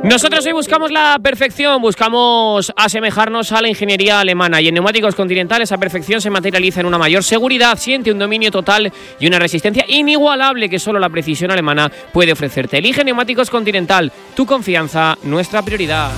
Nosotros hoy buscamos la perfección, buscamos asemejarnos a la ingeniería alemana y en Neumáticos Continental esa perfección se materializa en una mayor seguridad, siente un dominio total y una resistencia inigualable que solo la precisión alemana puede ofrecerte. Elige Neumáticos Continental, tu confianza, nuestra prioridad.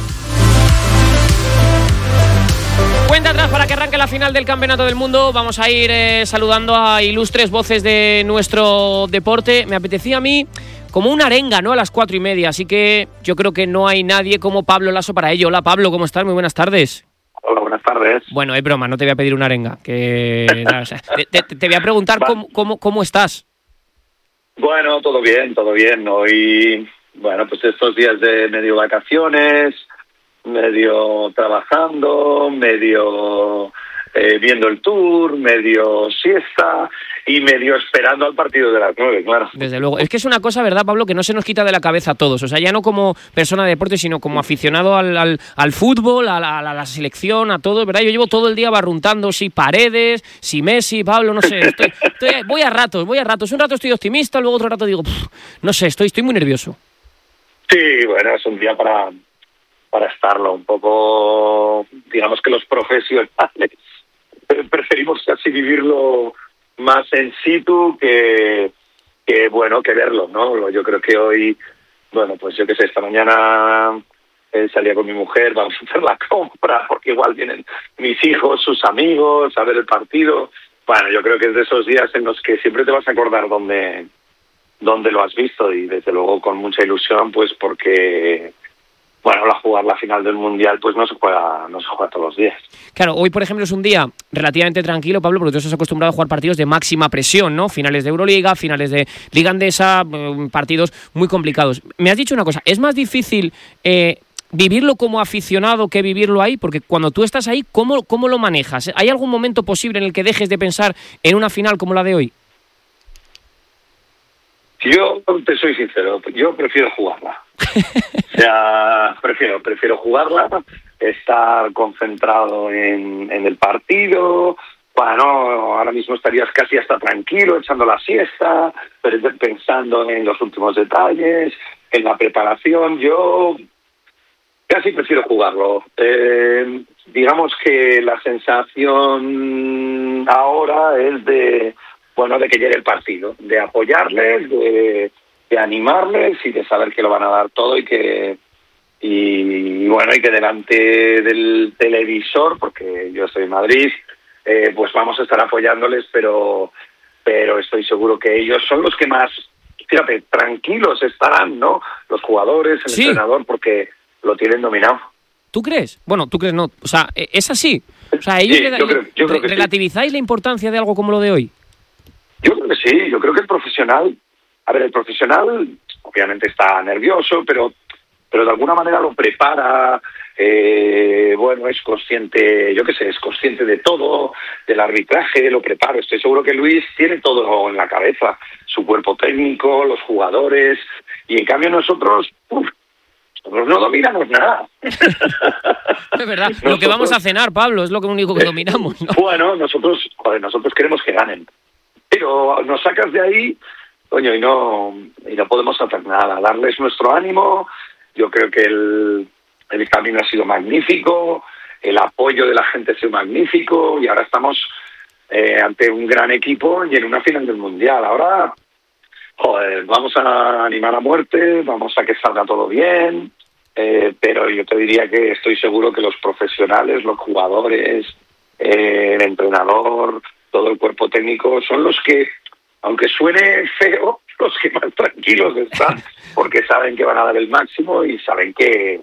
Cuenta atrás para que arranque la final del Campeonato del Mundo. Vamos a ir saludando a ilustres voces de nuestro deporte. Me apetecía a mí como una arenga, ¿no? A las 4:30, así que yo creo que no hay nadie como Pablo Laso para ello. Hola Pablo, ¿cómo estás? Muy buenas tardes. Hola, buenas tardes. Bueno, es broma, no te voy a pedir una arenga. O sea, te voy a preguntar cómo estás. Bueno, todo bien. Hoy, bueno, pues estos días de medio vacaciones, medio trabajando, medio viendo el tour, medio siesta y medio esperando al partido de las 9, claro. Desde luego. Es que es una cosa, ¿verdad, Pablo?, que no se nos quita de la cabeza a todos. O sea, ya no como persona de deporte, sino como aficionado al fútbol, a la selección, a todo, ¿verdad? Yo llevo todo el día barruntando si Paredes, si Messi, Pablo, no sé. Voy a ratos. Un rato estoy optimista, luego otro rato digo, no sé, estoy muy nervioso. Sí, bueno, es un día para estarlo un poco, digamos que los profesionales preferimos casi vivirlo más en situ que verlo, ¿no? Yo creo que hoy, bueno, pues yo qué sé, esta mañana salía con mi mujer, vamos a hacer la compra, porque igual vienen mis hijos, sus amigos, a ver el partido. Bueno, yo creo que es de esos días en los que siempre te vas a acordar dónde lo has visto y desde luego con mucha ilusión, pues porque bueno, jugar la final del Mundial pues no se juega todos los días. Claro, hoy por ejemplo es un día relativamente tranquilo, Pablo, porque tú estás acostumbrado a jugar partidos de máxima presión, ¿no? Finales de Euroliga, finales de Liga Endesa, partidos muy complicados. Me has dicho una cosa, ¿es más difícil vivirlo como aficionado que vivirlo ahí? Porque cuando tú estás ahí, ¿cómo lo manejas? ¿Hay algún momento posible en el que dejes de pensar en una final como la de hoy? Yo te soy sincero, yo prefiero jugarla. O sea, prefiero jugarla, estar concentrado en el partido. Bueno, ahora mismo estarías casi hasta tranquilo, echando la siesta, pensando en los últimos detalles, en la preparación. Yo casi prefiero jugarlo. Digamos que la sensación ahora es de que llegue el partido, de apoyarles, de animarles y de saber que lo van a dar todo y que delante del televisor, porque yo estoy en Madrid, pues vamos a estar apoyándoles, pero estoy seguro que ellos son los que más, fíjate, tranquilos estarán, ¿no? Los jugadores, el entrenador, porque lo tienen dominado. ¿Tú crees? Bueno, tú crees no. O sea, ¿es así? O sea, ellos yo creo que ¿relativizáis la importancia de algo como lo de hoy? Yo creo que sí, yo creo que el profesional obviamente está nervioso, pero de alguna manera lo prepara, es consciente, es consciente de todo, del arbitraje, lo prepara. Estoy seguro que Luis tiene todo en la cabeza, su cuerpo técnico, los jugadores, y en cambio nosotros no dominamos nada. Es verdad, lo que vamos a cenar, Pablo, es lo único que dominamos, ¿no? Bueno, nosotros queremos que ganen. Pero nos sacas de ahí, coño, y no podemos hacer nada. Darles nuestro ánimo. Yo creo que el camino ha sido magnífico, el apoyo de la gente ha sido magnífico y ahora estamos ante un gran equipo y en una final del Mundial. Ahora, vamos a animar a muerte, vamos a que salga todo bien, pero yo te diría que estoy seguro que los profesionales, los jugadores, el entrenador, todo el cuerpo técnico son los que, aunque suene feo, los que más tranquilos están, porque saben que van a dar el máximo y saben que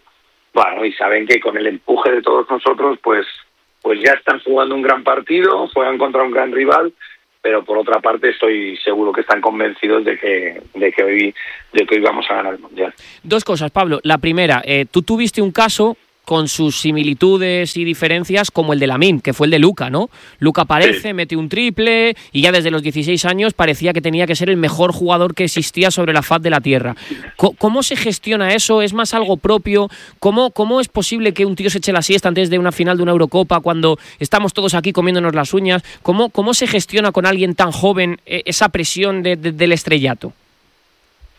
con el empuje de todos nosotros, pues ya están jugando un gran partido, juegan contra un gran rival, pero por otra parte estoy seguro que están convencidos de que hoy vamos a ganar el Mundial. Dos cosas, Pablo. La primera, tú tuviste un caso con sus similitudes y diferencias como el de Lamine, que fue el de Luka, ¿no? Luka aparece, mete un triple y ya desde los 16 años parecía que tenía que ser el mejor jugador que existía sobre la faz de la Tierra. ¿Cómo se gestiona eso? ¿Es más algo propio? ¿Cómo es posible que un tío se eche la siesta antes de una final de una Eurocopa cuando estamos todos aquí comiéndonos las uñas? ¿Cómo se gestiona con alguien tan joven esa presión del estrellato?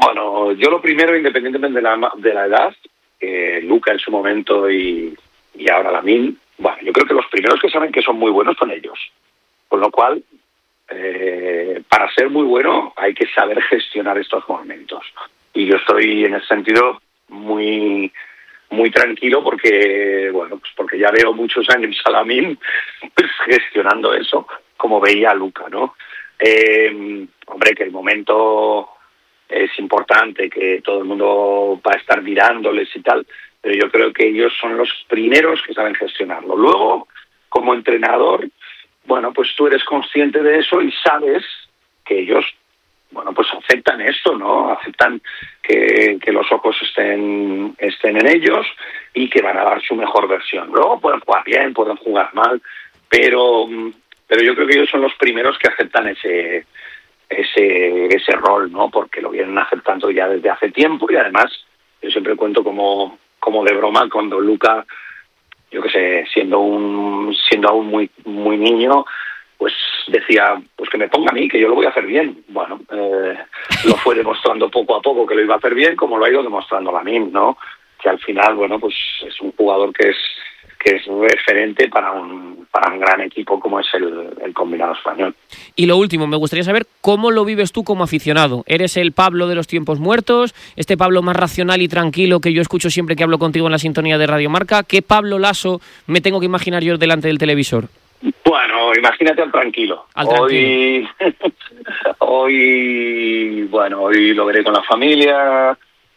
Bueno, yo lo primero, independientemente de la edad, Luka en su momento y ahora Lamine, bueno, yo creo que los primeros que saben que son muy buenos son ellos. Con lo cual, para ser muy bueno hay que saber gestionar estos momentos. Y yo estoy en ese sentido muy tranquilo porque ya veo muchos años a Lamine pues, gestionando eso como veía a Luka, ¿no? Hombre, que el momento es importante, que todo el mundo va a estar mirándoles y tal, pero yo creo que ellos son los primeros que saben gestionarlo. Luego, como entrenador, bueno, pues tú eres consciente de eso y sabes que ellos, bueno, pues aceptan esto, ¿no? Aceptan que los ojos estén en ellos y que van a dar su mejor versión. Luego pueden jugar bien, pueden jugar mal, pero yo creo que ellos son los primeros que aceptan ese rol, ¿no? Porque lo vienen aceptando ya desde hace tiempo y además yo siempre cuento como de broma cuando Luka, yo qué sé, siendo aún muy niño, pues decía, pues que me ponga a mí, que yo lo voy a hacer bien. Bueno, lo fue demostrando poco a poco que lo iba a hacer bien, como lo ha ido demostrando Lamine, ¿no? Que al final, bueno, pues es un jugador que es referente para un gran equipo como es el combinado español. Y lo último, me gustaría saber cómo lo vives tú como aficionado. ¿Eres el Pablo de los tiempos muertos? ¿Este Pablo más racional y tranquilo que yo escucho siempre que hablo contigo en la sintonía de Radio Marca? ¿Qué Pablo Laso me tengo que imaginar yo delante del televisor? Bueno, imagínate al tranquilo. Hoy lo veré con la familia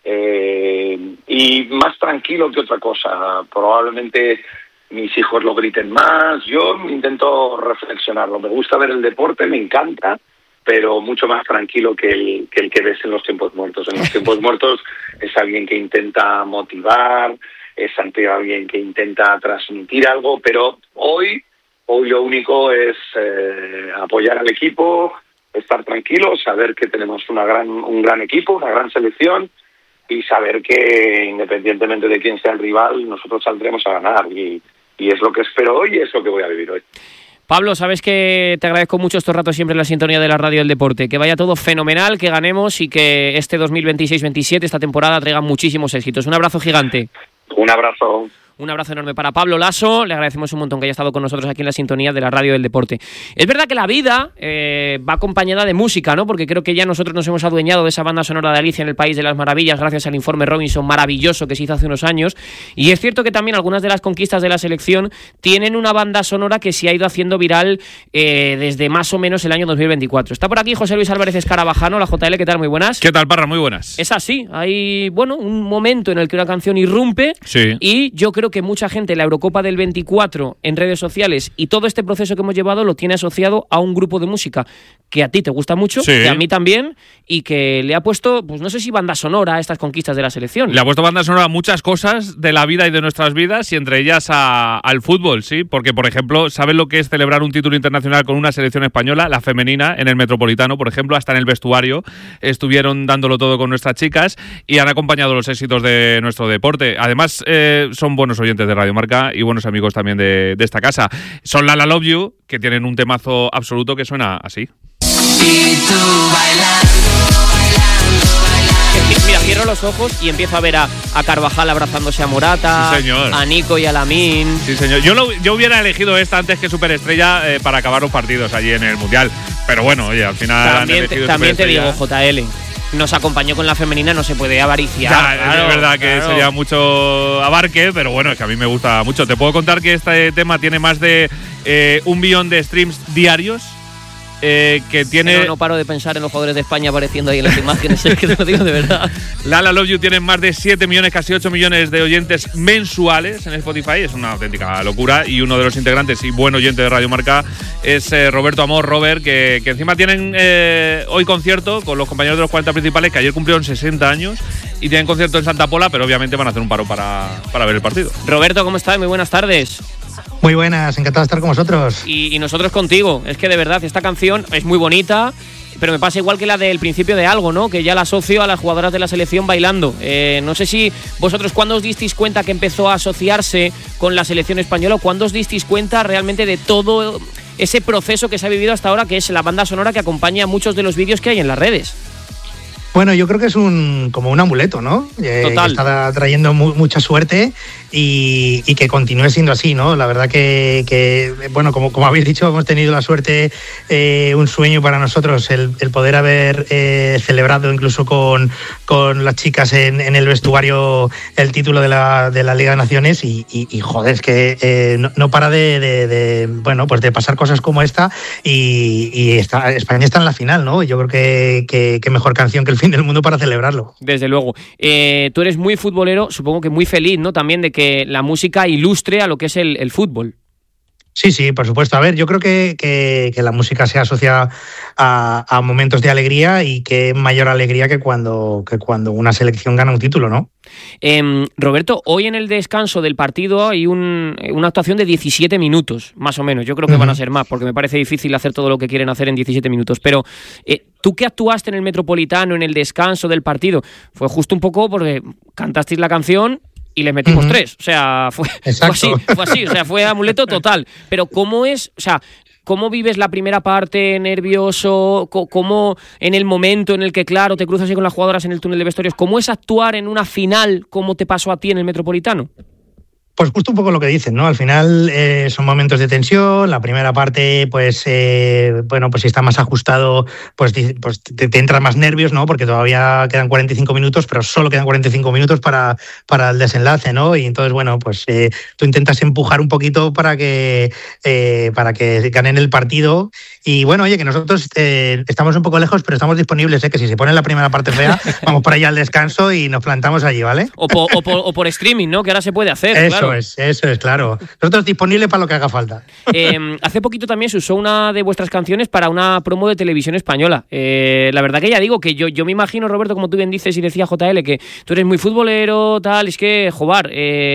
y más tranquilo que otra cosa. Probablemente mis hijos lo griten más. Yo intento reflexionarlo. Me gusta ver el deporte, me encanta, pero mucho más tranquilo que el que ves en los tiempos muertos. En los tiempos muertos es alguien que intenta motivar, es alguien que intenta transmitir algo, pero hoy lo único es apoyar al equipo, estar tranquilos, saber que tenemos un gran equipo, una gran selección y saber que independientemente de quién sea el rival, nosotros saldremos a ganar y es lo que espero hoy y es lo que voy a vivir hoy. Pablo, sabes que te agradezco mucho estos ratos siempre en la sintonía de la radio del deporte. Que vaya todo fenomenal, que ganemos y que este 2026-27, esta temporada, traiga muchísimos éxitos. Un abrazo gigante. Un abrazo. Un abrazo enorme para Pablo Laso. Le agradecemos un montón que haya estado con nosotros aquí en la sintonía de la radio del deporte. Es verdad que la vida va acompañada de música, ¿no? Porque creo que ya nosotros nos hemos adueñado de esa banda sonora de Alicia en el País de las Maravillas gracias al informe Robinson maravilloso que se hizo hace unos años. Y es cierto que también algunas de las conquistas de la selección tienen una banda sonora que se ha ido haciendo viral desde más o menos el año 2024. Está por aquí José Luis Álvarez Escarabajano, la JL. ¿Qué tal? Muy buenas. ¿Qué tal, Parra? Muy buenas. Es así. Hay, un momento en el que una canción irrumpe, sí, y yo creo que mucha gente la Eurocopa del 24 en redes sociales y todo este proceso que hemos llevado lo tiene asociado a un grupo de música que a ti te gusta mucho, sí, que a mí también, y que le ha puesto, pues no sé si banda sonora a estas conquistas de la selección. Le ha puesto banda sonora a muchas cosas de la vida y de nuestras vidas y entre ellas al fútbol, sí, porque por ejemplo, ¿sabes lo que es celebrar un título internacional con una selección española, la femenina, en el Metropolitano, por ejemplo, hasta en el vestuario estuvieron dándolo todo con nuestras chicas y han acompañado los éxitos de nuestro deporte? Además, son buenos oyentes de Radio Marca y buenos amigos también de esta casa. Son La Love You, que tienen un temazo absoluto que suena así. Y tú bailando. Mira, cierro los ojos y empiezo a ver a Carvajal abrazándose a Morata, sí, a Nico y a Lamine. Sí, señor. Yo hubiera elegido esta antes que Superestrella para acabar los partidos allí en el Mundial. Pero bueno, oye, al final también te digo, JL, nos acompañó con la femenina, no se puede avariciar. Ya, claro, es verdad que sería mucho abarque, pero bueno, es que a mí me gusta mucho. Te puedo contar que este tema tiene más de 1 millón de streams diarios. Que tiene... No paro de pensar en los jugadores de España apareciendo ahí en las imágenes, es que te lo digo de verdad. La Love You tiene más de 7 millones, casi 8 millones de oyentes mensuales en Spotify, es una auténtica locura, y uno de los integrantes y buen oyente de Radio Marca es Roberto Amor, Robert, que encima tienen hoy concierto con los compañeros de los 40 principales, que ayer cumplieron 60 años, y tienen concierto en Santa Pola, pero obviamente van a hacer un paro para ver el partido. Roberto, ¿cómo estás? Muy buenas tardes. Muy buenas, encantado de estar con vosotros. Y nosotros contigo. Es que de verdad esta canción es muy bonita, pero me pasa igual que la del principio de Algo, ¿no? Que ya la asocio a las jugadoras de la selección bailando. No sé si vosotros cuándo os disteis cuenta que empezó a asociarse con la selección española o cuándo os disteis cuenta realmente de todo ese proceso que se ha vivido hasta ahora, que es la banda sonora que acompaña muchos de los vídeos que hay en las redes. Bueno, yo creo que es como un amuleto, ¿no? Total. Que está trayendo mucha suerte y que continúe siendo así, ¿no? La verdad que bueno, como habéis dicho, hemos tenido la suerte, un sueño para nosotros, el poder haber celebrado incluso con las chicas en el vestuario el título de la Liga de Naciones y joder, es que no para bueno, pues de pasar cosas como esta y España está en la final, ¿no? Yo creo que mejor canción que el fin del mundo para celebrarlo. Desde luego. Tú eres muy futbolero, supongo que muy feliz, ¿no? También de que la música ilustre a lo que es el fútbol. Sí, por supuesto. A ver, yo creo que la música se asocia a momentos de alegría y que mayor alegría que cuando una selección gana un título, ¿no? Roberto, hoy en el descanso del partido hay una actuación de 17 minutos, más o menos. Yo creo que van a ser más, porque me parece difícil hacer todo lo que quieren hacer en 17 minutos. Pero tú que actuaste en el Metropolitano, en el descanso del partido, fue justo un poco porque cantasteis la canción y les metimos 3. O sea, fue así. O sea, fue amuleto total. Pero ¿cómo es? O sea, ¿cómo vives la primera parte? ¿Nervioso? ¿Cómo en el momento en el que, claro, te cruzas ahí con las jugadoras en el túnel de vestuarios? ¿Cómo es actuar en una final como te pasó a ti en el Metropolitano? Pues justo un poco lo que dicen, ¿no? Al final son momentos de tensión. La primera parte, pues, bueno, pues si está más ajustado, pues te entran más nervios, ¿no? Porque todavía quedan 45 minutos, pero solo quedan 45 minutos para el desenlace, ¿no? Y entonces, bueno, pues tú intentas empujar un poquito para que ganen el partido. Y bueno, oye, que nosotros estamos un poco lejos, pero estamos disponibles, que si se pone la primera parte fea, vamos por allá al descanso y nos plantamos allí, ¿vale? O por streaming, ¿no? Que ahora se puede hacer, Eso claro. Eso es, claro. Nosotros disponibles para lo que haga falta. Hace poquito también se usó una de vuestras canciones para una promo de Televisión Española. La verdad que ya digo que yo me imagino, Roberto, como tú bien dices y decía JL, que tú eres muy futbolero, tal, es que, joder,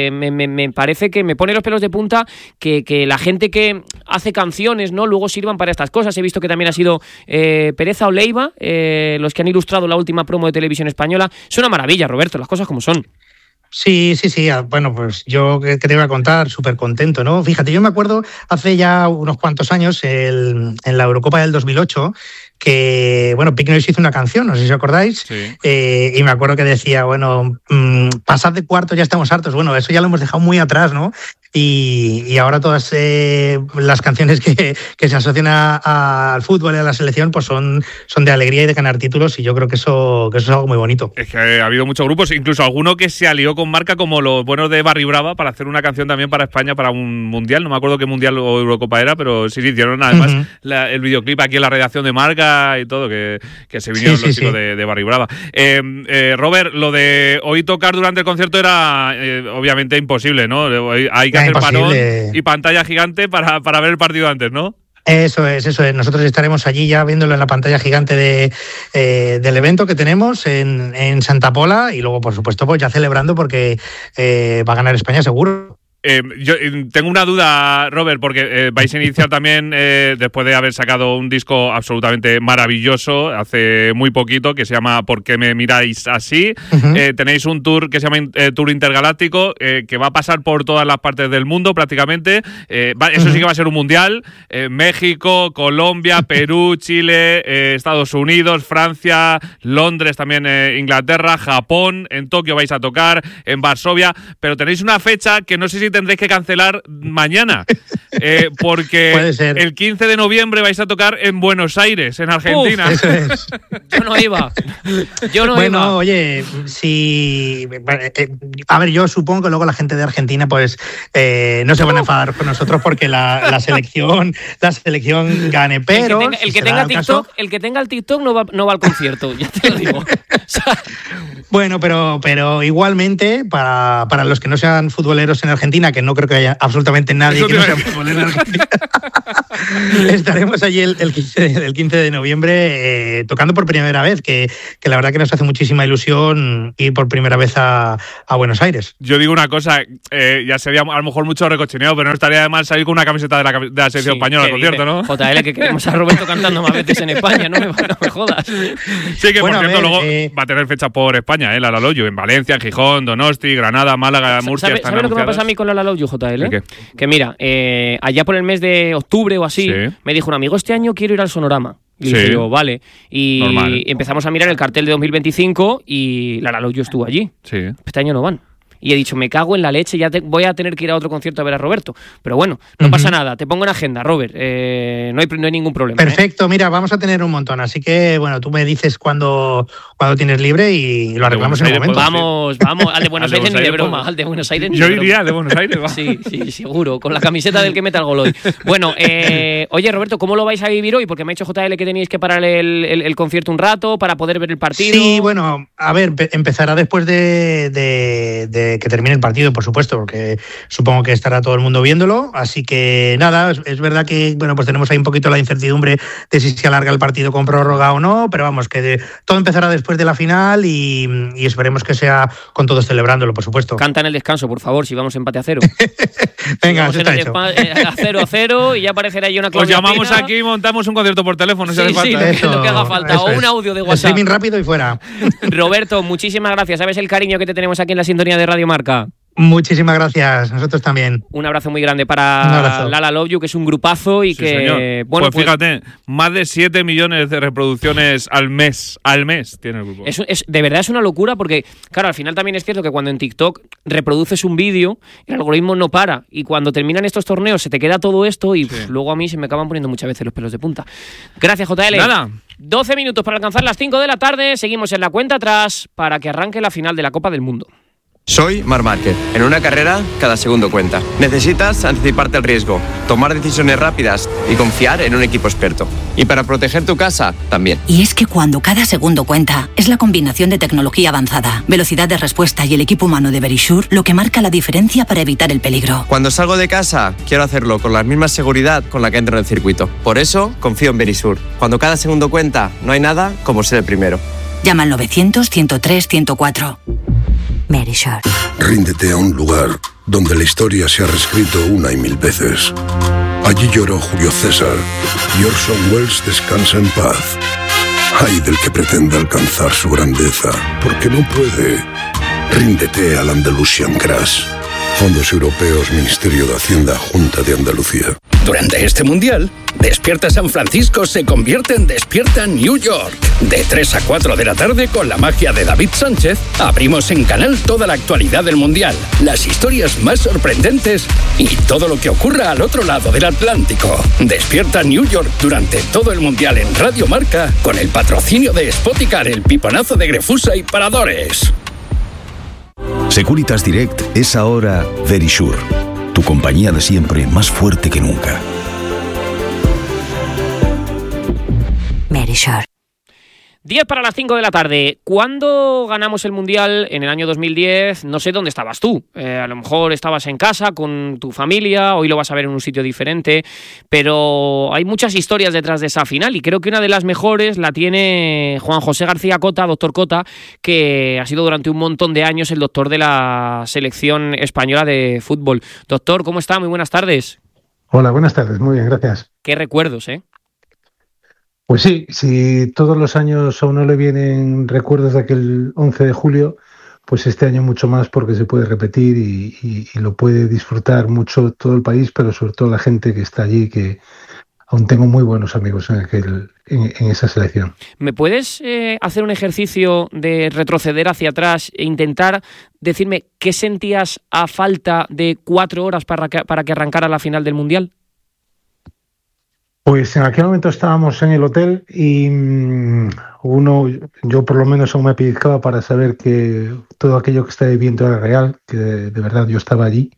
me parece que me pone los pelos de punta que la gente que hace canciones, ¿no? Luego sirvan para estas cosas. He visto que también ha sido Pereza o Leiva, los que han ilustrado la última promo de Televisión Española. Es una maravilla, Roberto, las cosas como son. Sí. Bueno, pues yo que te iba a contar, súper contento, ¿no? Fíjate, yo me acuerdo hace ya unos cuantos años, en la Eurocopa del 2008, que, bueno, Pink Noise hizo una canción, no sé si os acordáis, sí. Y me acuerdo que decía, bueno, pasad de cuartos, ya estamos hartos. Bueno, eso ya lo hemos dejado muy atrás, ¿no? Y ahora todas las canciones que se asocian al fútbol y a la selección pues son de alegría y de ganar títulos, y yo creo que eso es algo muy bonito. Es que ha habido muchos grupos, incluso alguno que se alió con marca como los buenos de Barry Brava para hacer una canción también para España, para un mundial, no me acuerdo qué mundial o Eurocopa era, pero sí hicieron además el videoclip aquí en la redacción de marca y todo, que se vinieron los chicos de Barry Brava. Robert, lo de hoy tocar durante el concierto era obviamente imposible, ¿no? Hay que hacer parón y pantalla gigante para ver el partido antes, ¿no? Eso es. Nosotros estaremos allí ya viéndolo en la pantalla gigante del evento que tenemos en Santa Pola, y luego, por supuesto, pues ya celebrando porque va a ganar España seguro. Yo tengo una duda, Robert, porque vais a iniciar también, después de haber sacado un disco absolutamente maravilloso hace muy poquito, que se llama ¿Por qué me miráis así? Tenéis un tour que se llama Tour Intergaláctico, que va a pasar por todas las partes del mundo prácticamente. Eso sí que va a ser un mundial. México, Colombia, Perú, Chile, Estados Unidos, Francia, Londres, también Inglaterra, Japón. En Tokio vais a tocar, en Varsovia, pero tenéis una fecha que no sé si tendréis que cancelar mañana, porque el 15 de noviembre vais a tocar en Buenos Aires, en Argentina. Uf, eso es. Yo no iba. Bueno, oye, si... a ver, yo supongo que luego la gente de Argentina pues no se van a enfadar con nosotros porque la selección gane, pero... El que tenga el TikTok no va al concierto, ya te lo digo. Bueno, pero igualmente, para los que no sean futboleros en Argentina, que no creo que haya absolutamente nadie que no sea futbolero en Argentina, estaremos allí el 15 de noviembre tocando por primera vez, que la verdad que nos hace muchísima ilusión ir por primera vez a Buenos Aires. Yo digo una cosa, ya sería a lo mejor mucho recochineo, pero no estaría de mal salir con una camiseta de la selección española al concierto, ¿no? JL, que queremos a Roberto cantando más veces en España, no me jodas. Sí, que bueno, por cierto, luego va a tener fecha por España, la Laloyo, en Valencia, en Gijón, Donosti, Granada, Málaga, Murcia. ¿Sabes lo que me ha pasado a mí con la Laloyo, JL? ¿Qué? Que mira, allá por el mes de octubre o así, me dijo un amigo, este año quiero ir al Sonorama. Y dije yo, vale. Y normal. empezamos a mirar el cartel de 2025 y La La Love You estuvo allí. Sí. Este año no van. Y he dicho, me cago en la leche, voy a tener que ir a otro concierto a ver a Roberto. Pero bueno, no pasa nada, te pongo en agenda, Robert. No hay ningún problema. Perfecto, mira, vamos a tener un montón. Así que, bueno, tú me dices cuando tienes libre y lo arreglamos en un momento. Vamos, al de Buenos Aires ni de broma. Al de Buenos Aires Yo iría al de Buenos Aires, va. Sí, seguro, con la camiseta del que meta el gol hoy. Bueno, oye, Roberto, ¿cómo lo vais a vivir hoy? Porque me ha dicho JL que teníais que parar el concierto un rato para poder ver el partido. Sí, bueno, a ver, empezará después de que termine el partido, por supuesto, porque supongo que estará todo el mundo viéndolo, así que nada, es verdad que bueno, pues tenemos ahí un poquito la incertidumbre de si se alarga el partido con prórroga o no, pero vamos, que todo empezará después de la final y esperemos que sea con todos celebrándolo, por supuesto. Canta en el descanso, por favor, si vamos empate a 0. Venga, eso está hecho. A 0-0 y ya aparecerá ahí una Os llamamos aquí y montamos un concierto por teléfono, si hace falta. Sí, lo que haga falta, o un audio de WhatsApp. Streaming rápido y fuera. Roberto, muchísimas gracias, sabes el cariño que te tenemos aquí en la sintonía de Radio Marca. Muchísimas gracias, nosotros también. Un abrazo muy grande para La La Love You, que es un grupazo y sí, que... Señor. Bueno, pues fíjate, más de 7 millones de reproducciones al mes tiene el grupo. De verdad es una locura porque, claro, al final también es cierto que cuando en TikTok reproduces un vídeo, el algoritmo no para y cuando terminan estos torneos se te queda todo esto y luego a mí se me acaban poniendo muchas veces los pelos de punta. Gracias, JL. Nada. 12 minutos para alcanzar las 5 de la tarde, seguimos en la cuenta atrás para que arranque la final de la Copa del Mundo. Soy Marc Márquez. En una carrera, cada segundo cuenta. Necesitas anticiparte al riesgo, tomar decisiones rápidas y confiar en un equipo experto. Y para proteger tu casa, también. Y es que cuando cada segundo cuenta, es la combinación de tecnología avanzada, velocidad de respuesta y el equipo humano de Verisure lo que marca la diferencia para evitar el peligro. Cuando salgo de casa, quiero hacerlo con la misma seguridad con la que entro en el circuito. Por eso, confío en Verisure. Cuando cada segundo cuenta, no hay nada como ser el primero. Llama al 900-103-104. Verisure. Ríndete a un lugar donde la historia se ha reescrito una y mil veces. Allí lloró Julio César y Orson Welles descansa en paz. Ay del que pretenda alcanzar su grandeza, porque no puede. Ríndete al Andalusian Crash. Fondos Europeos, Ministerio de Hacienda, Junta de Andalucía. Durante este Mundial, Despierta San Francisco se convierte en Despierta New York. De 3 a 4 de la tarde, con la magia de David Sánchez, abrimos en Canal toda la actualidad del Mundial, las historias más sorprendentes y todo lo que ocurra al otro lado del Atlántico. Despierta New York durante todo el Mundial en Radio Marca, con el patrocinio de Spoticar, el piponazo de Grefusa y Paradores. Securitas Direct es ahora Verisure, tu compañía de siempre más fuerte que nunca. Verisure. 10 para las 5 de la tarde. ¿Cuándo ganamos el Mundial? En el año 2010, no sé dónde estabas tú. A lo mejor estabas en casa con tu familia, hoy lo vas a ver en un sitio diferente, pero hay muchas historias detrás de esa final y creo que una de las mejores la tiene Juan José García Cota, doctor Cota, que ha sido durante un montón de años el doctor de la selección española de fútbol. Doctor, ¿cómo está? Muy buenas tardes. Hola, buenas tardes. Muy bien, gracias. Qué recuerdos, ¿eh? Pues sí, si todos los años a uno le vienen recuerdos de aquel 11 de julio, pues este año mucho más porque se puede repetir y lo puede disfrutar mucho todo el país, pero sobre todo la gente que está allí, que aún tengo muy buenos amigos en esa selección. ¿Me puedes hacer un ejercicio de retroceder hacia atrás e intentar decirme qué sentías a falta de 4 horas para que arrancara la final del Mundial? Pues en aquel momento estábamos en el hotel y yo por lo menos aún me pellizcaba para saber que todo aquello que estaba viviendo era real, que de verdad yo estaba allí.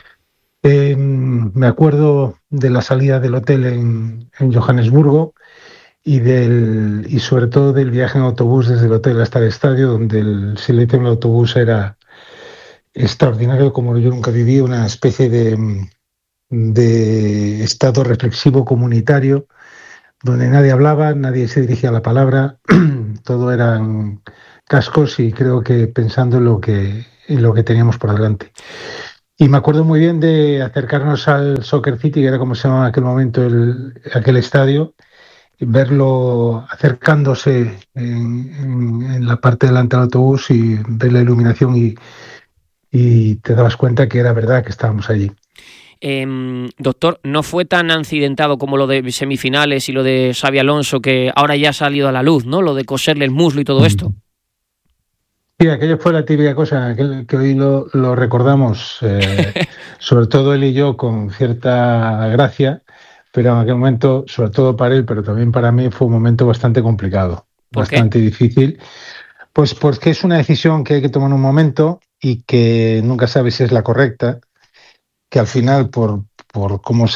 Me acuerdo de la salida del hotel en Johannesburgo y sobre todo del viaje en autobús desde el hotel hasta el estadio, donde el silencio en el autobús era extraordinario, como yo nunca viví, una especie de estado reflexivo comunitario donde nadie hablaba, nadie se dirigía la palabra, todo eran cascos y creo que pensando en lo que teníamos por delante. Y me acuerdo muy bien de acercarnos al Soccer City, que era como se llamaba en aquel momento aquel estadio, y verlo acercándose en la parte delante del autobús y ver la iluminación y te dabas cuenta que era verdad que estábamos allí. Doctor, ¿no fue tan accidentado como lo de semifinales y lo de Xabi Alonso, que ahora ya ha salido a la luz, ¿no? Lo de coserle el muslo y todo esto. Sí, aquello fue la típica cosa que hoy lo recordamos, sobre todo él y yo, con cierta gracia, pero en aquel momento, sobre todo para él, pero también para mí, fue un momento bastante complicado, bastante difícil. Pues porque es una decisión que hay que tomar en un momento y que nunca sabes si es la correcta, que al final, por cómo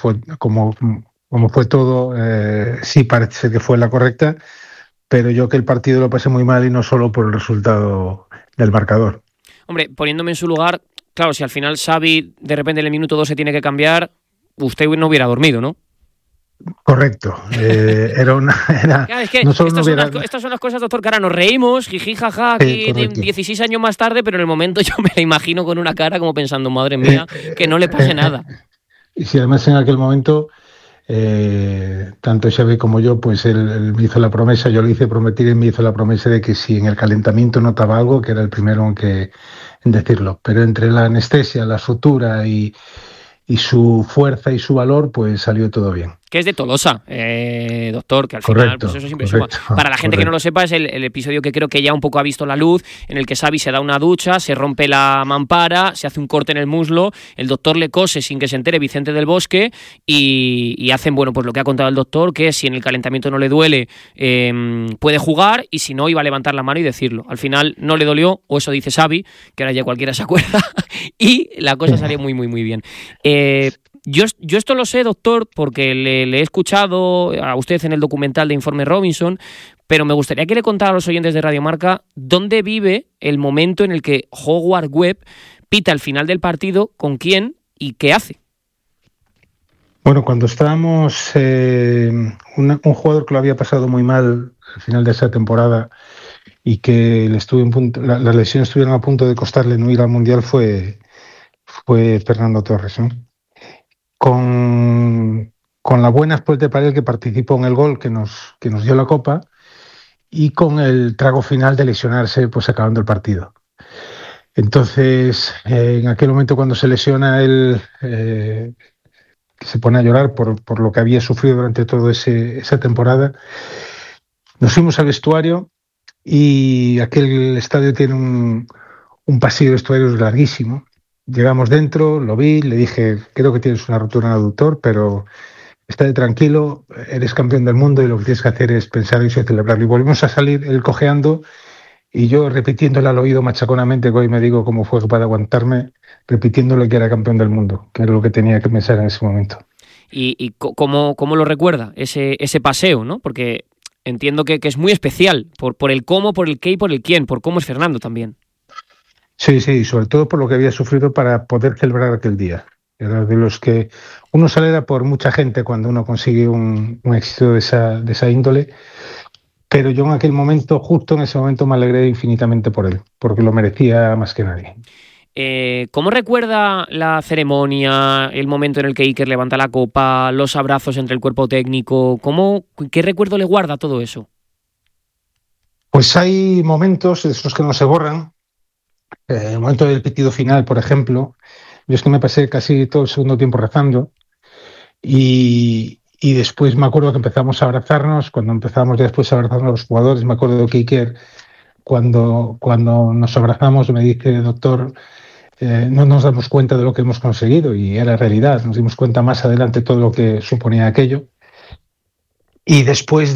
fue todo, sí parece ser que fue la correcta, pero yo que el partido lo pasé muy mal y no solo por el resultado del marcador. Hombre, poniéndome en su lugar, claro, si al final Xavi de repente en el minuto 2 se tiene que cambiar, usted no hubiera dormido, ¿no? Correcto. Claro, es que no solo estas son las cosas, doctor, que ahora nos reímos, jiji, jaja, aquí 16 años más tarde, pero en el momento yo me la imagino con una cara como pensando, madre mía, que no le pase nada. Y si además en aquel momento, tanto Xavi como yo, pues él me hizo la promesa, yo le hice prometer y me hizo la promesa de que si en el calentamiento notaba algo, que era el primero en decirlo. Pero entre la anestesia, la sutura y su fuerza y su valor, pues salió todo bien. Que es de Tolosa, doctor, que al final pues eso siempre suma. Para la gente que no lo sepa, es el episodio que creo que ya un poco ha visto la luz, en el que Xavi se da una ducha, se rompe la mampara, se hace un corte en el muslo, el doctor le cose sin que se entere Vicente del Bosque y hacen, bueno, pues lo que ha contado el doctor, que si en el calentamiento no le duele, puede jugar, y si no, iba a levantar la mano y decirlo. Al final no le dolió, o eso dice Xavi, que ahora ya cualquiera se acuerda, y la cosa salió muy, muy, muy bien. Yo esto lo sé, doctor, porque le he escuchado a usted en el documental de Informe Robinson, pero me gustaría que le contara a los oyentes de Radio Marca dónde vive el momento en el que Howard Webb pita al final del partido, con quién y qué hace. Bueno, cuando estábamos, un jugador que lo había pasado muy mal al final de esa temporada y que las lesiones estuvieron a punto de costarle no ir al Mundial fue Fernando Torres, ¿no? Con la buena suerte para él, que participó en el gol que nos dio la Copa, y con el trago final de lesionarse pues acabando el partido. Entonces, en aquel momento cuando se lesiona él, se pone a llorar por lo que había sufrido durante toda esa temporada, nos fuimos al vestuario, y aquel estadio tiene un pasillo de vestuarios larguísimo. Llegamos dentro, lo vi, le dije, creo que tienes una rotura en el aductor, pero estate tranquilo, eres campeón del mundo y lo que tienes que hacer es pensar eso y celebrarlo. Y volvimos a salir, él cojeando y yo repitiéndole al oído machaconamente, que hoy me digo cómo fue para aguantarme, repitiéndole que era campeón del mundo, que era lo que tenía que pensar en ese momento. ¿Y cómo lo recuerda ese paseo, ¿no? Porque entiendo que es muy especial por el cómo, por el qué y por el quién, por cómo es Fernando también. Sí, sobre todo por lo que había sufrido para poder celebrar aquel día. Era de los que uno se alegra por mucha gente cuando uno consigue un éxito de esa índole, pero yo en aquel momento, justo en ese momento, me alegré infinitamente por él, porque lo merecía más que nadie. ¿Cómo recuerda la ceremonia, el momento en el que Iker levanta la copa, los abrazos entre el cuerpo técnico? ¿Qué recuerdo le guarda todo eso? Pues hay momentos de esos que no se borran. El momento del pitido final, por ejemplo, yo es que me pasé casi todo el segundo tiempo rezando y después me acuerdo que empezamos a abrazarnos. Cuando empezamos después a abrazarnos a los jugadores, me acuerdo que Iker, cuando nos abrazamos, me dice, doctor, no nos damos cuenta de lo que hemos conseguido, y era realidad. Nos dimos cuenta más adelante todo lo que suponía aquello. Y después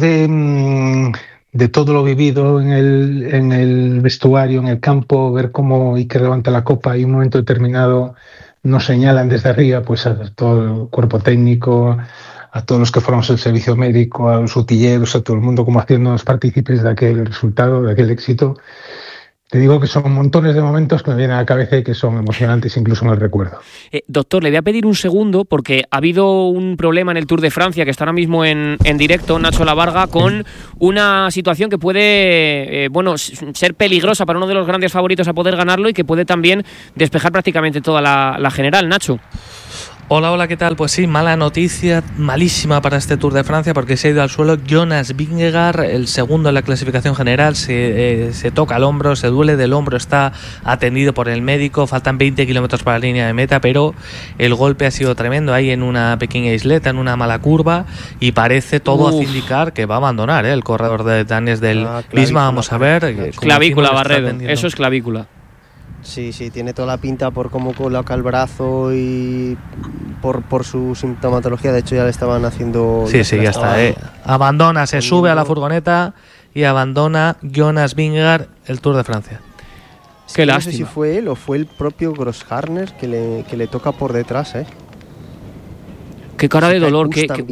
de todo lo vivido en el vestuario, en el campo, ver cómo Iker levanta la copa y en un momento determinado nos señalan desde arriba, pues a todo el cuerpo técnico, a todos los que formamos el servicio médico, a los utilleros, a todo el mundo, como haciéndonos partícipes de aquel resultado, de aquel éxito. Te digo que son montones de momentos que me vienen a la cabeza y que son emocionantes incluso en el recuerdo. Doctor, le voy a pedir un segundo porque ha habido un problema en el Tour de Francia que está ahora mismo en directo, Nacho Lavarga, con una situación que puede ser peligrosa para uno de los grandes favoritos a poder ganarlo y que puede también despejar prácticamente toda la general. Nacho. Hola, ¿qué tal? Pues sí, mala noticia, malísima para este Tour de Francia, porque se ha ido al suelo Jonas Vingegaard, el segundo en la clasificación general, se toca el hombro, se duele del hombro, está atendido por el médico, faltan 20 kilómetros para la línea de meta, pero el golpe ha sido tremendo ahí en una pequeña isleta, en una mala curva, y parece todo hace indicar que va a abandonar el corredor de danés del Visma. Vamos a ver. Clavícula, Barredo, eso es clavícula. Sí, tiene toda la pinta por cómo coloca el brazo y por su sintomatología. De hecho, ya le estaban haciendo... Sí, ya está. Abandona, se sube a la furgoneta y abandona Jonas Vingegaard el Tour de Francia. Qué lástima. No sé si fue él o fue el propio Grosharner que le toca por detrás, Qué cara de dolor,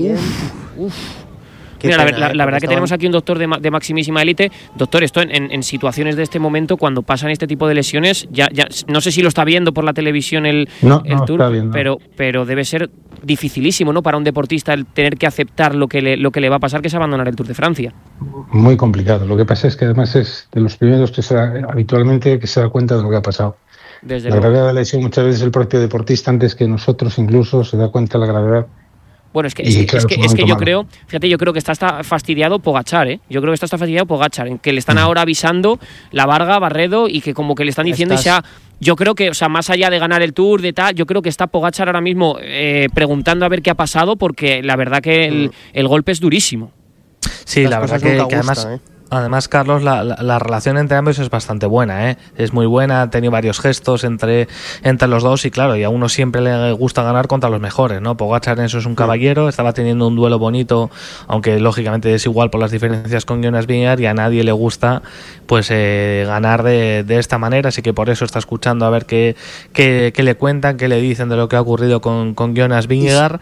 Mira, la verdad que tenemos aquí un doctor de maximísima élite. Doctor, esto en situaciones de este momento, cuando pasan este tipo de lesiones, ya no sé si lo está viendo por la televisión el Tour, pero debe ser dificilísimo, ¿no?, para un deportista el tener que aceptar lo que le va a pasar, que es abandonar el Tour de Francia. Muy complicado. Lo que pasa es que además es de los primeros que habitualmente se da cuenta de lo que ha pasado. La gravedad de la lesión, muchas veces el propio deportista, antes que nosotros incluso, se da cuenta de la gravedad. Bueno, es que yo creo, fíjate, yo creo que está fastidiado Pogačar, ¿eh? Yo creo que está fastidiado Pogačar, en que le están ahora avisando la Varga, Barredo, y que como que le están diciendo, yo creo que, o sea, más allá de ganar el Tour, de tal, yo creo que está Pogačar ahora mismo preguntando a ver qué ha pasado, porque la verdad que el golpe es durísimo. Sí, la verdad que además... Además, Carlos, la relación entre ambos es bastante buena, ¿eh? Es muy buena, ha tenido varios gestos entre los dos y claro, y a uno siempre le gusta ganar contra los mejores, ¿no? Pogačar en eso es un caballero, estaba teniendo un duelo bonito, aunque lógicamente es igual por las diferencias con Jonas Vingegaard, y a nadie le gusta pues ganar de esta manera, así que por eso está escuchando a ver qué le cuentan, qué le dicen de lo que ha ocurrido con Jonas Vingegaard.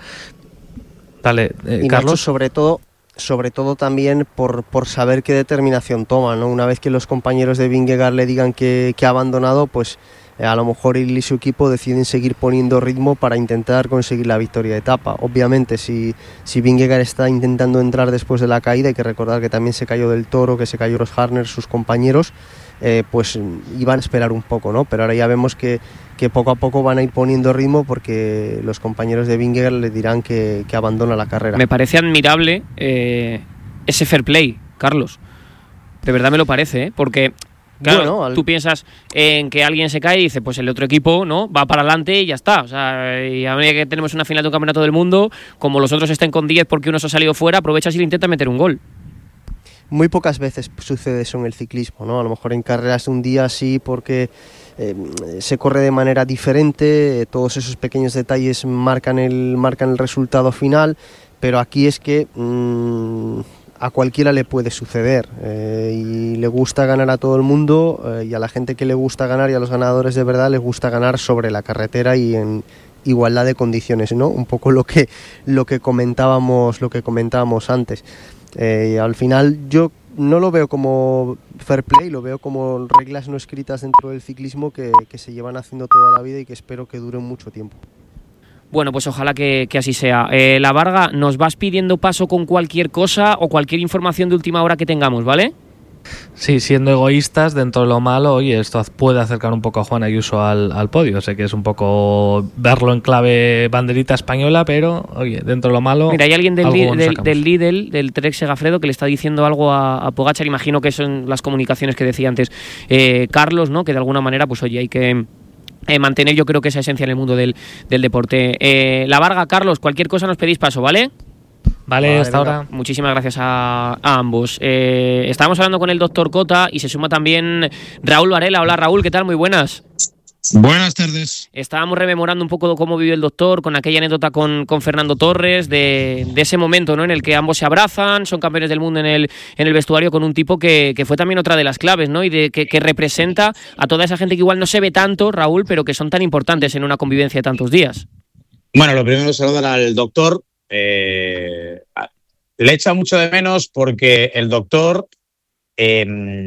Dale, Carlos. Nacho, sobre todo también por saber qué determinación toma, ¿no? Una vez que los compañeros de Vingegaard le digan que ha abandonado, pues a lo mejor él y su equipo deciden seguir poniendo ritmo para intentar conseguir la victoria de etapa. Obviamente, si Vingegaard está intentando entrar después de la caída, hay que recordar que también se cayó del Toro, que se cayó Grosharner, sus compañeros, pues iban a esperar un poco, ¿no? Pero ahora ya vemos que poco a poco van a ir poniendo ritmo, porque los compañeros de Vingegaard le dirán que abandona la carrera. Me parece admirable ese fair play, Carlos. De verdad me lo parece, ¿eh? Porque claro, tú piensas en que alguien se cae y dice, pues el otro equipo, ¿no?, va para adelante y ya está. O sea, y a medida que tenemos una final de un campeonato del mundo, como los otros estén con 10 porque uno se ha salido fuera, aprovechas y le intenta meter un gol. Muy pocas veces sucede eso en el ciclismo, ¿no? A lo mejor en carreras de un día sí, porque se corre de manera diferente, todos esos pequeños detalles marcan el resultado final, pero aquí es que a cualquiera le puede suceder, y le gusta ganar a todo el mundo, y a la gente que le gusta ganar y a los ganadores de verdad les gusta ganar sobre la carretera y en igualdad de condiciones, ¿no? Un poco lo que comentábamos antes. Al final yo no lo veo como fair play, lo veo como reglas no escritas dentro del ciclismo que se llevan haciendo toda la vida y que espero que duren mucho tiempo. Bueno, pues ojalá que así sea. La Varga, nos vas pidiendo paso con cualquier cosa o cualquier información de última hora que tengamos, ¿vale? Sí, siendo egoístas, dentro de lo malo, oye, esto puede acercar un poco a Juan Ayuso al podio. Sé que es un poco verlo en clave banderita española, pero, oye, dentro de lo malo... Mira, hay alguien del Lidl, del Trek Segafredo, que le está diciendo algo a Pogačar. Imagino que son las comunicaciones que decía antes Carlos, ¿no? Que de alguna manera, pues oye, hay que mantener, yo creo que esa esencia en el mundo del deporte. La Varga, Carlos, cualquier cosa nos pedís paso, ¿vale? Vale, hasta ahora. Muchísimas gracias a ambos. Estábamos hablando con el doctor Cota y se suma también Raúl Varela. Hola Raúl, ¿qué tal? Muy buenas. Buenas tardes. Estábamos rememorando un poco cómo vivió el doctor, con aquella anécdota con Fernando Torres, de ese momento, ¿no?, en el que ambos se abrazan, son campeones del mundo en el vestuario, con un tipo que fue también otra de las claves, ¿no?, y que representa a toda esa gente que igual no se ve tanto, Raúl, pero que son tan importantes en una convivencia de tantos días. Bueno, lo primero es saludar al doctor. Le echa mucho de menos porque el doctor es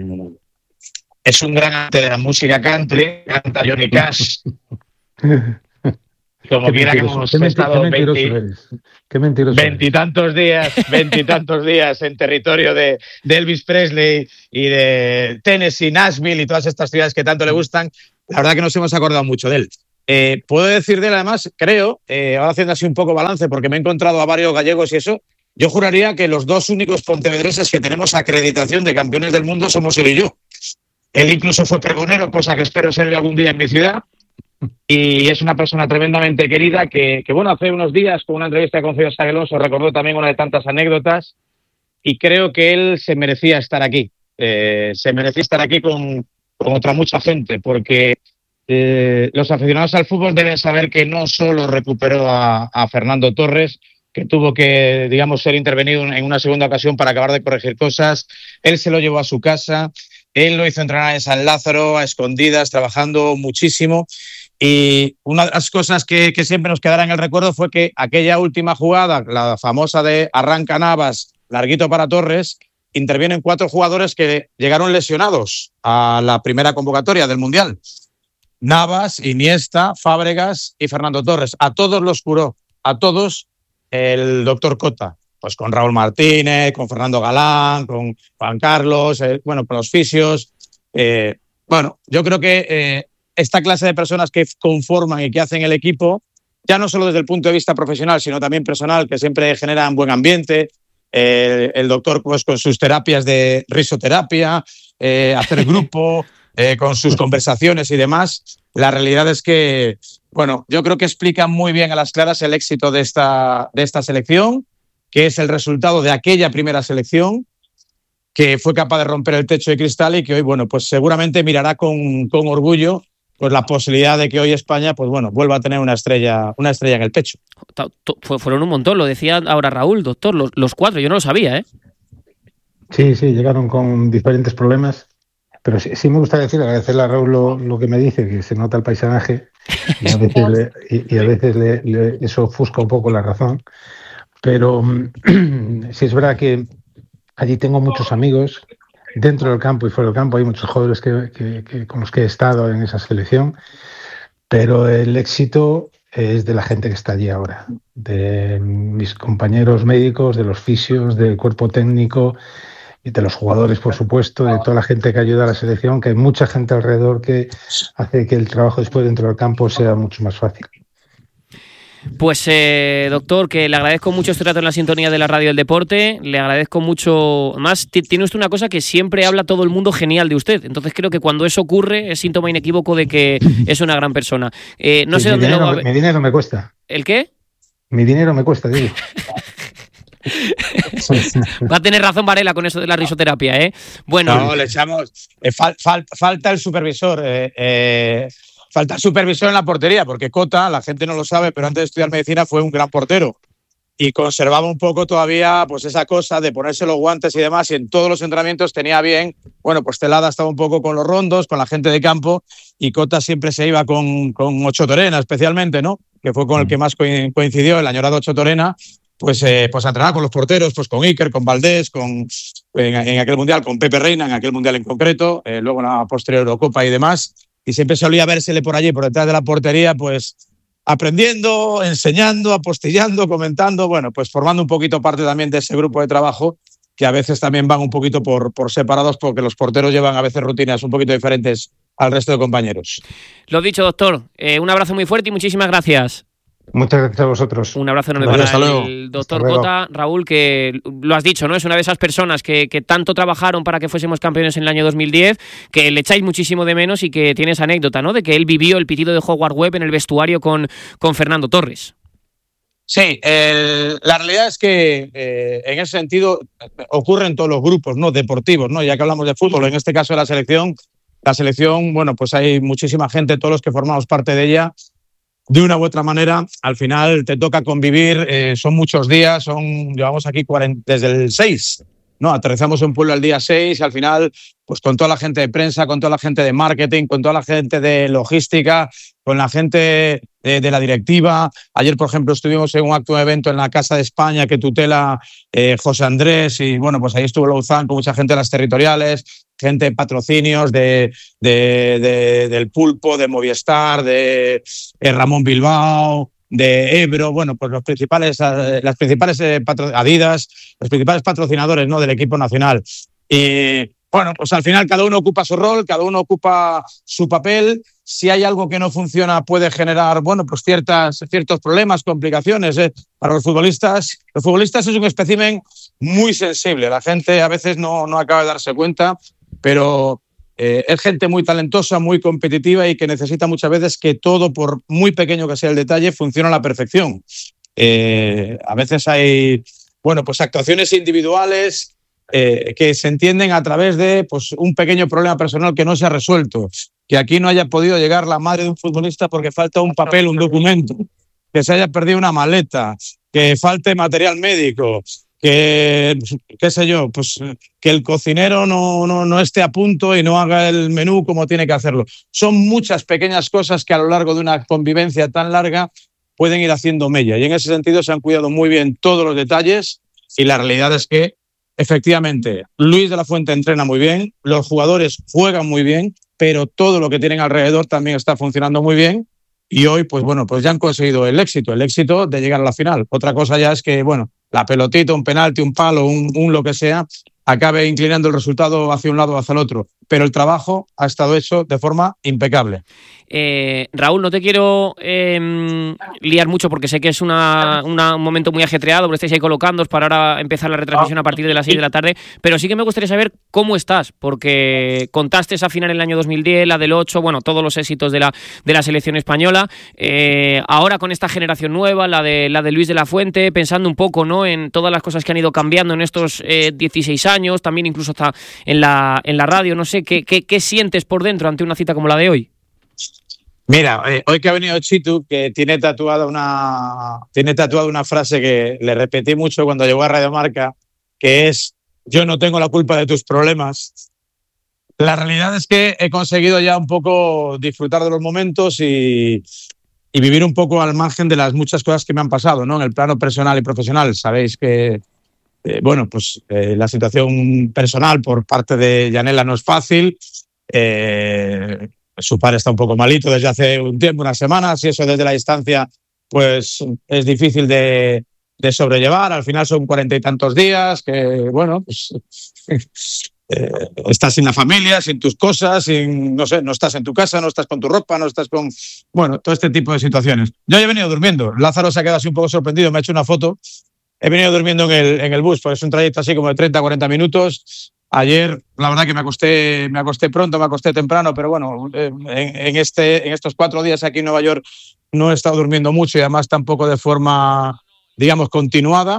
un gran amante de la música country, canta Johnny Cash. Como quiera que hemos estado veintitantos días en territorio de Elvis Presley y de Tennessee, Nashville y todas estas ciudades que tanto le gustan, la verdad que nos hemos acordado mucho de él. puedo decir de él, además, creo, ahora haciendo así un poco balance, porque me he encontrado a varios gallegos y eso, yo juraría que los dos únicos pontevedreses que tenemos acreditación de campeones del mundo somos él y yo. Él incluso fue pregonero, cosa que espero ser algún día en mi ciudad, y es una persona tremendamente querida que bueno, hace unos días con una entrevista con César Sagueloso recordó también una de tantas anécdotas, y creo que él se merecía estar aquí. Se merecía estar aquí con otra mucha gente, porque los aficionados al fútbol deben saber que no solo recuperó a Fernando Torres, que tuvo que, digamos, ser intervenido en una segunda ocasión para acabar de corregir cosas. Él se lo llevó a su casa, él lo hizo entrenar en San Lázaro, a escondidas, trabajando muchísimo. Y una de las cosas que siempre nos quedará en el recuerdo fue que aquella última jugada, la famosa de arranca Navas, larguito para Torres, intervienen 4 jugadores que llegaron lesionados a la primera convocatoria del Mundial. Navas, Iniesta, Fábregas y Fernando Torres. A todos los curó, a todos el doctor Cota. Pues con Raúl Martínez, con Fernando Galán, con Juan Carlos, con los fisios. Bueno, yo creo que esta clase de personas que conforman y que hacen el equipo, ya no solo desde el punto de vista profesional, sino también personal, que siempre generan buen ambiente. El doctor, pues con sus terapias de risoterapia, hacer grupo, con sus conversaciones y demás. La realidad es que, bueno, yo creo que explica muy bien a las claras el éxito de esta selección, que es el resultado de aquella primera selección, que fue capaz de romper el techo de cristal y que hoy, bueno, pues seguramente mirará con orgullo pues la posibilidad de que hoy España, pues bueno, vuelva a tener una estrella en el pecho. Fueron un montón, lo decía ahora Raúl, doctor, los 4, yo no lo sabía, ¿eh? Sí, llegaron con diferentes problemas, pero sí me gusta agradecerle a Raúl lo que me dice, que se nota el paisanaje y a veces eso ofusca un poco la razón, pero sí es verdad que allí tengo muchos amigos. Dentro del campo y fuera del campo hay muchos jugadores que con los que he estado en esa selección, pero el éxito es de la gente que está allí ahora, de mis compañeros médicos, de los fisios, del cuerpo técnico y de los jugadores, por supuesto, de toda la gente que ayuda a la selección, que hay mucha gente alrededor que hace que el trabajo después dentro del campo sea mucho más fácil. Pues doctor, que le agradezco mucho este rato en la sintonía de la Radio del Deporte, le agradezco mucho, más tiene usted una cosa que siempre habla todo el mundo genial de usted, entonces creo que cuando eso ocurre es síntoma inequívoco de que es una gran persona. No sé dónde lo va a ver. Mi dinero me cuesta. ¿El qué? Mi dinero me cuesta, digo. Va a tener razón Varela con eso de la risoterapia, ¿eh? Bueno. No, le echamos. Falta el supervisor. Falta el supervisor en la portería, porque Cota, la gente no lo sabe, pero antes de estudiar medicina fue un gran portero. Y conservaba un poco todavía pues esa cosa de ponerse los guantes y demás, y en todos los entrenamientos tenía bien. Bueno, pues Celada estaba un poco con los rondos, con la gente de campo, y Cota siempre se iba con Ocho Torena, especialmente, ¿no? Que fue con el que más coincidió, el añorado Ocho Torena, pues a entrenar con los porteros, pues con Iker, con Valdés, en aquel mundial, con Pepe Reina, en aquel mundial en concreto, luego en la posterior Eurocopa y demás. Y siempre solía vérsele por allí, por detrás de la portería, pues aprendiendo, enseñando, apostillando, comentando, bueno, pues formando un poquito parte también de ese grupo de trabajo, que a veces también van un poquito por separados, porque los porteros llevan a veces rutinas un poquito diferentes al resto de compañeros. Lo dicho, doctor, un abrazo muy fuerte y muchísimas gracias. Muchas gracias a vosotros. Un abrazo enorme para el doctor Cota. Raúl, que lo has dicho, ¿no? Es una de esas personas que tanto trabajaron para que fuésemos campeones en el año 2010, que le echáis muchísimo de menos y que tienes anécdota, ¿no? De que él vivió el pitido de Howard Webb en el vestuario con Fernando Torres. Sí, la realidad es que en ese sentido ocurre en todos los grupos, ¿no? Deportivos, ¿no? Ya que hablamos de fútbol, en este caso de la selección, bueno, pues hay muchísima gente, todos los que formamos parte de ella. De una u otra manera, al final te toca convivir, son muchos días, llevamos aquí desde el 6, ¿no? Aterrizamos en Puebla el día 6 y al final, pues con toda la gente de prensa, con toda la gente de marketing, con toda la gente de logística, con la gente de la directiva. Ayer, por ejemplo, estuvimos en un acto de evento en la Casa de España que tutela José Andrés y, bueno, pues ahí estuvo Louzán con mucha gente de las territoriales, gente de patrocinios del Pulpo, de Movistar, de Ramón Bilbao, de Ebro, bueno, pues las principales Adidas, los principales patrocinadores, ¿no? Del equipo nacional. Y bueno, pues al final cada uno ocupa su rol, cada uno ocupa su papel. Si hay algo que no funciona puede generar, bueno, pues ciertos problemas, complicaciones para los futbolistas. Los futbolistas es un espécimen muy sensible. La gente a veces no acaba de darse cuenta, pero es gente muy talentosa, muy competitiva y que necesita muchas veces que todo, por muy pequeño que sea el detalle, funcione a la perfección. A veces hay, bueno, pues actuaciones individuales que se entienden a través de pues, un pequeño problema personal que no se ha resuelto. Que aquí no haya podido llegar la madre de un futbolista porque falta un papel, un documento, que se haya perdido una maleta, que falte material médico, que, qué sé yo, pues que el cocinero no esté a punto y no haga el menú como tiene que hacerlo. Son muchas pequeñas cosas que a lo largo de una convivencia tan larga pueden ir haciendo mella. Y en ese sentido se han cuidado muy bien todos los detalles y la realidad es que, efectivamente, Luis de la Fuente entrena muy bien, los jugadores juegan muy bien, pero todo lo que tienen alrededor también está funcionando muy bien y hoy, pues bueno, pues ya han conseguido el éxito de llegar a la final. Otra cosa ya es que, bueno, la pelotita, un penalti, un palo, un lo que sea, acabe inclinando el resultado hacia un lado o hacia el otro. Pero el trabajo ha estado hecho de forma impecable. Raúl, no te quiero liar mucho porque sé que es un momento muy ajetreado, porque estáis ahí colocándoos para ahora empezar la retransmisión a partir de las 6 de la tarde, pero sí que me gustaría saber cómo estás, porque contaste esa final en el año 2010, la del 8, bueno, todos los éxitos de la selección española, ahora con esta generación nueva, la de Luis de la Fuente, pensando un poco, ¿no?, en todas las cosas que han ido cambiando en estos 16 años, también incluso hasta en la radio, no sé, ¿qué sientes por dentro ante una cita como la de hoy? Mira, hoy que ha venido Chitu, que tiene tatuada una frase que le repetí mucho cuando llegó a Radio Marca, que es: yo no tengo la culpa de tus problemas. La realidad es que he conseguido ya un poco disfrutar de los momentos y vivir un poco al margen de las muchas cosas que me han pasado, ¿no? En el plano personal y profesional. Sabéis que, bueno, pues la situación personal por parte de Yanela no es fácil. Su padre está un poco malito desde hace un tiempo, unas semanas, y eso desde la distancia pues es difícil de sobrellevar. Al final son 40 y tantos días que, bueno, pues estás sin la familia, sin tus cosas, no estás en tu casa, no estás con tu ropa, no estás con, bueno, todo este tipo de situaciones. Yo he venido durmiendo. Lázaro se ha quedado así un poco sorprendido, me ha hecho una foto. He venido durmiendo en el bus, porque es un trayecto así como de 30-40 minutos. Ayer, la verdad que me acosté pronto, me acosté temprano, pero bueno, en estos 4 días aquí en Nueva York no he estado durmiendo mucho y además tampoco de forma, digamos, continuada.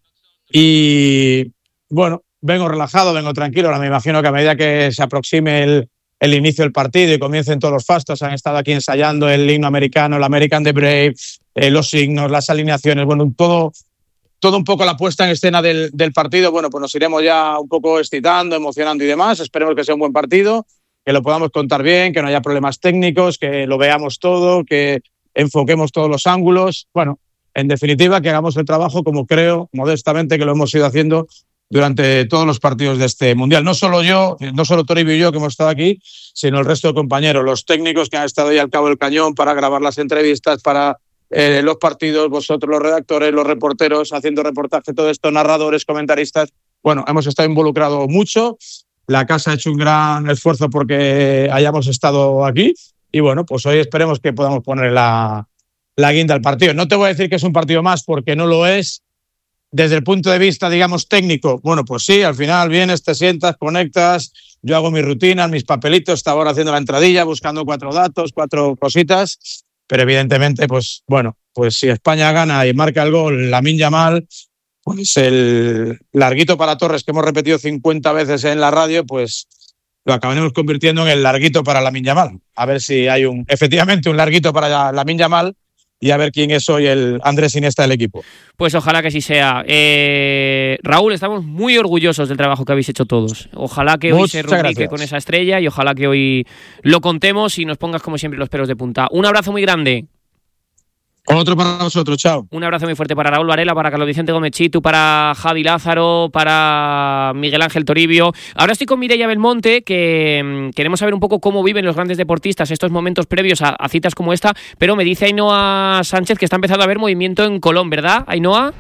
Y bueno, vengo relajado, vengo tranquilo. Ahora me imagino que a medida que se aproxime el inicio del partido y comiencen todos los fastos, han estado aquí ensayando el himno americano, el American the Brave, los signos, las alineaciones, bueno, todo un poco la puesta en escena del partido. Bueno, pues nos iremos ya un poco excitando, emocionando y demás. Esperemos que sea un buen partido, que lo podamos contar bien, que no haya problemas técnicos, que lo veamos todo, que enfoquemos todos los ángulos. Bueno, en definitiva, que hagamos el trabajo como creo, modestamente, que lo hemos ido haciendo durante todos los partidos de este Mundial. No solo yo, no solo Toribio y yo que hemos estado aquí, sino el resto de compañeros, los técnicos que han estado ahí al cabo del cañón para grabar las entrevistas, para los partidos, vosotros los redactores, los reporteros haciendo reportaje, todo esto, narradores, comentaristas. Bueno, hemos estado involucrados mucho. La casa ha hecho un gran esfuerzo porque hayamos estado aquí y bueno, pues hoy esperemos que podamos poner la guinda al partido. No te voy a decir que es un partido más porque no lo es. Desde el punto de vista, digamos, técnico, bueno, pues sí, al final vienes, te sientas, conectas, yo hago mis rutinas, mis papelitos, estaba ahora haciendo la entradilla, buscando 4 datos, 4 cositas. Pero evidentemente, pues bueno, pues si España gana y marca el gol Lamine Yamal, pues el larguito para Torres que hemos repetido 50 veces en la radio, pues lo acabaremos convirtiendo en el larguito para Lamine Yamal. A ver si hay efectivamente un larguito para Lamine Yamal y a ver quién es hoy el Andrés Iniesta del equipo. Pues ojalá que sí sea. Raúl, estamos muy orgullosos del trabajo que habéis hecho todos. Ojalá que hoy se rubrique con esa estrella y ojalá que hoy lo contemos y nos pongas como siempre los pelos de punta. Un abrazo muy grande. Otro para vosotros, chao. Un abrazo muy fuerte para Raúl Varela, para Carlos Vicente Gómez Chitu, para Javi Lázaro, para Miguel Ángel Toribio. Ahora estoy con Mireia Belmonte, que queremos saber un poco cómo viven los grandes deportistas estos momentos previos a citas como esta, pero me dice Ainhoa Sánchez que está empezando a haber movimiento en Colón, ¿verdad, Ainhoa?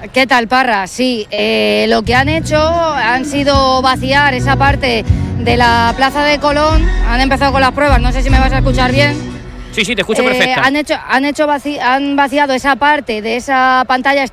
¿Qué tal, Parra? Sí, lo que han hecho han sido vaciar esa parte de la Plaza de Colón. Han empezado con las pruebas, no sé si me vas a escuchar bien. Sí, te escucho perfecta. Han vaciado esa parte de esa pantalla